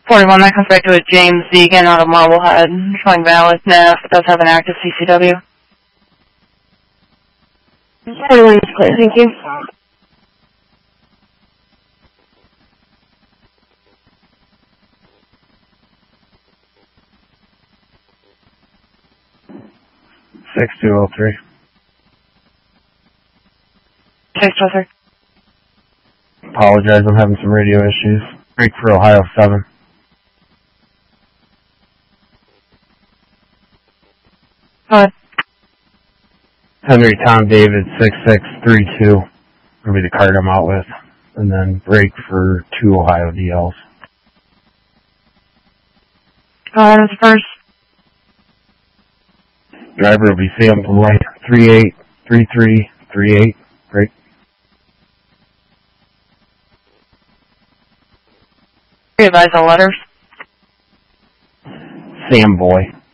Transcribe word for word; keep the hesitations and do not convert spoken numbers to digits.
forty-one, that comes back to a James Deegan out of Marblehead. Showing valid. N A F does have an active C C W. forty-one is clear, thank you. six two oh three. six two oh three. Apologize, I'm having some radio issues. Break for Ohio seven. Go ahead. Henry Tom David six six three two will be the card I'm out with. And then break for two Ohio D Ls. Go ahead as first. Driver will be Sam Boy three eight three three three eight. Break. Advise all letters. Sam Boy.